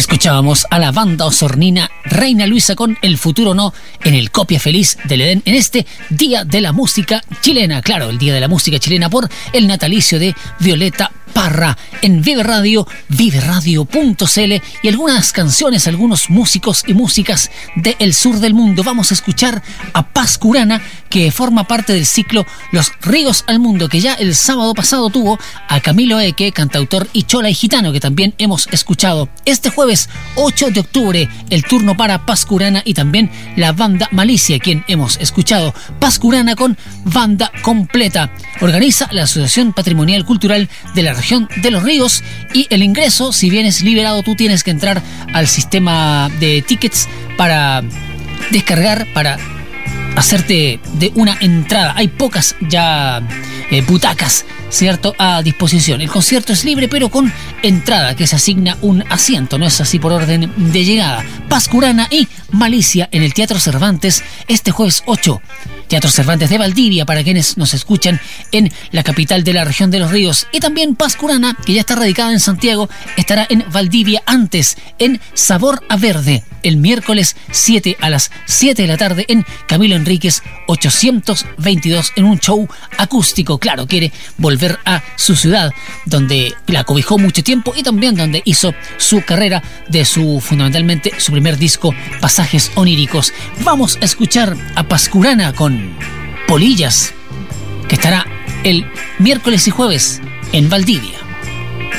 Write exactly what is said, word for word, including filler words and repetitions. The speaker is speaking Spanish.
Escuchábamos a la banda osornina Reina Luisa con El Futuro No en el Copia Feliz del Edén en este Día de la Música Chilena. Claro, el Día de la Música Chilena por el natalicio de Violeta Parra en Vive Radio, vive radio punto c l y algunas canciones, algunos músicos y músicas del sur del mundo. Vamos a escuchar a Paz Curana, que forma parte del ciclo Los Ríos al Mundo, que ya el sábado pasado tuvo a Camilo Eque, cantautor y chola y gitano, que también hemos escuchado. Este jueves ocho de octubre, el turno para Paz Curana y también la banda Malicia, quien hemos escuchado. Paz Curana con banda completa. Organiza la Asociación Patrimonial Cultural de la Región de los Ríos, y el ingreso, si bien es liberado, tú tienes que entrar al sistema de tickets para descargar, para hacerte de una entrada. Hay pocas ya eh, butacas, ¿cierto?, a disposición. El concierto es libre, pero con entrada, que se asigna un asiento, no es así por orden de llegada. Paz Curana y Malicia en el Teatro Cervantes este jueves ocho. Teatro Cervantes de Valdivia, para quienes nos escuchan en la capital de la región de los ríos. Y también Paz Curana, que ya está radicada en Santiago, estará en Valdivia antes, en Sabor a Verde, el miércoles siete a las siete de la tarde en Camilo Enríquez ochocientos veintidós, en un show acústico. Claro, quiere volver a su ciudad, donde la cobijó mucho tiempo y también donde hizo su carrera de su, fundamentalmente, su primer disco, Pasajes Oníricos. Vamos a escuchar a Paz Curana con Polillas, que estará el miércoles y jueves en Valdivia.